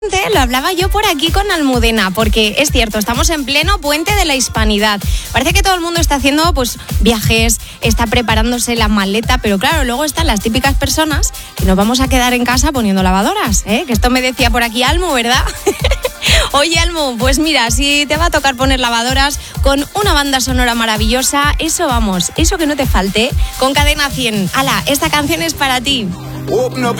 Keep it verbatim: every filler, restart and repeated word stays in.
Lo hablaba yo por aquí con Almudena, porque es cierto, estamos en pleno puente de la hispanidad. Parece que todo el mundo está haciendo pues viajes, está preparándose la maleta, pero claro, luego están las típicas personas que nos vamos a quedar en casa poniendo lavadoras, ¿eh? Que esto me decía por aquí Almu, ¿verdad? Oye, Almu, pues mira, si te va a tocar poner lavadoras con una banda sonora maravillosa, eso vamos, eso que no te falte, con Cadena cien. Ala, esta canción es para ti. Open up